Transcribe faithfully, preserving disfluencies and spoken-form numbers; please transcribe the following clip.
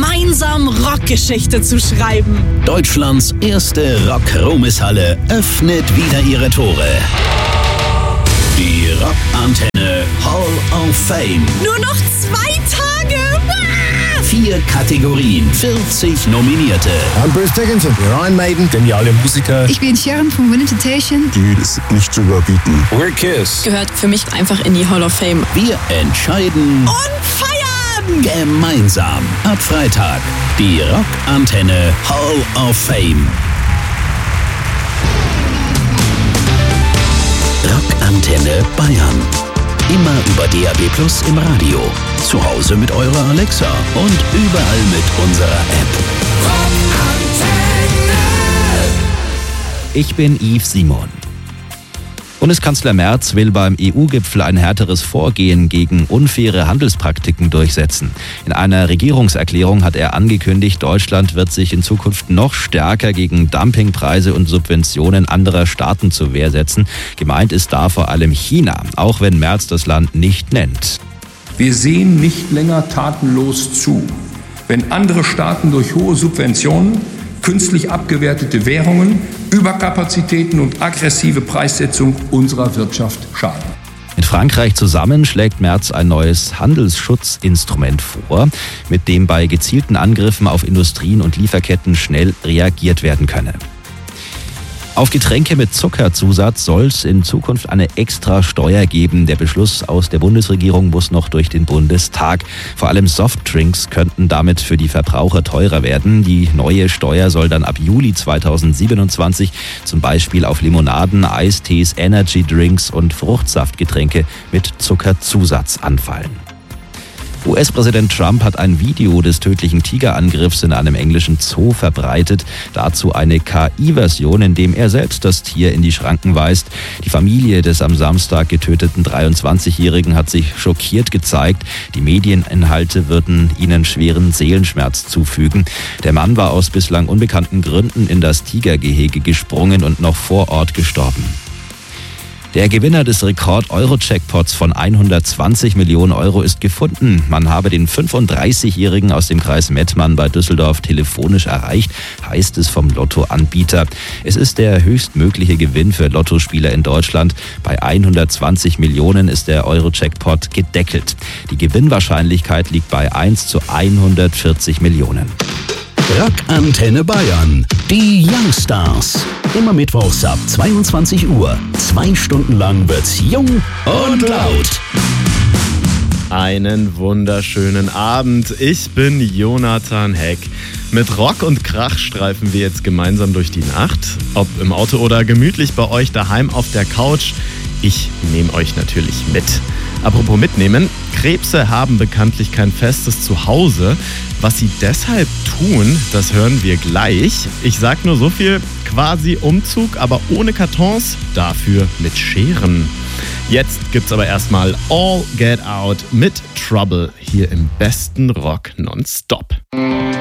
gemeinsam Rockgeschichte zu schreiben. Deutschlands erste Rock-Ruhmeshalle öffnet wieder ihre Tore. Die Rockantenne Hall of Fame. Nur noch zwei Tage. Vier Kategorien, vierzig Nominierte. I'm Bruce Dickinson, wir Iron Maiden, geniale Musiker. Ich bin Sharon von Winter Temptation. Die ist nicht zu überbieten. We're Kiss. Gehört für mich einfach in die Hall of Fame. Wir entscheiden Und feiern! gemeinsam ab Freitag die Rockantenne Hall of Fame. Rockantenne Bayern. Immer über D A B Plus im Radio. Zu Hause mit eurer Alexa und überall mit unserer App. Rockantenne. Ich bin Yves Simon. Bundeskanzler Merz will beim E U-Gipfel ein härteres Vorgehen gegen unfaire Handelspraktiken durchsetzen. In einer Regierungserklärung hat er angekündigt, Deutschland wird sich in Zukunft noch stärker gegen Dumpingpreise und Subventionen anderer Staaten zur Wehr setzen. Gemeint ist da vor allem China, auch wenn Merz das Land nicht nennt. Wir sehen nicht länger tatenlos zu, wenn andere Staaten durch hohe Subventionen, künstlich abgewertete Währungen, Überkapazitäten und aggressive Preissetzung unserer Wirtschaft schaden. Mit Frankreich zusammen schlägt Merz ein neues Handelsschutzinstrument vor, mit dem bei gezielten Angriffen auf Industrien und Lieferketten schnell reagiert werden könne. Auf Getränke mit Zuckerzusatz soll es in Zukunft eine extra Steuer geben. Der Beschluss aus der Bundesregierung muss noch durch den Bundestag. Vor allem Softdrinks könnten damit für die Verbraucher teurer werden. Die neue Steuer soll dann ab Juli zweitausendsiebenundzwanzig zum Beispiel auf Limonaden, Eistees, Energydrinks und Fruchtsaftgetränke mit Zuckerzusatz anfallen. U S-Präsident Trump hat ein Video des tödlichen Tigerangriffs in einem englischen Zoo verbreitet. Dazu eine K I-Version, in dem er selbst das Tier in die Schranken weist. Die Familie des am Samstag getöteten dreiundzwanzigjährigen hat sich schockiert gezeigt. Die Medieninhalte würden ihnen schweren Seelenschmerz zufügen. Der Mann war aus bislang unbekannten Gründen in das Tigergehege gesprungen und noch vor Ort gestorben. Der Gewinner des Rekord-Euro-Jackpots von hundertzwanzig Millionen Euro ist gefunden. Man habe den fünfunddreißigjährigen aus dem Kreis Mettmann bei Düsseldorf telefonisch erreicht, heißt es vom Lottoanbieter. Es ist der höchstmögliche Gewinn für Lottospieler in Deutschland. Bei hundertzwanzig Millionen ist der Euro-Jackpot gedeckelt. Die Gewinnwahrscheinlichkeit liegt bei eins zu hundertvierzig Millionen. Rockantenne Bayern. Die Youngstars. Immer mittwochs ab zweiundzwanzig Uhr. Zwei Stunden lang wird's jung und laut. Einen wunderschönen Abend. Ich bin Jonathan Heck. Mit Rock und Krach streifen wir jetzt gemeinsam durch die Nacht. Ob im Auto oder gemütlich bei euch daheim auf der Couch. Ich nehme euch natürlich mit. Apropos mitnehmen, Krebse haben bekanntlich kein festes Zuhause. Was sie deshalb tun, das hören wir gleich. Ich sag nur so viel, quasi Umzug, aber ohne Kartons, dafür mit Scheren. Jetzt gibt's aber erstmal All Get Out mit Trouble hier im besten Rock nonstop.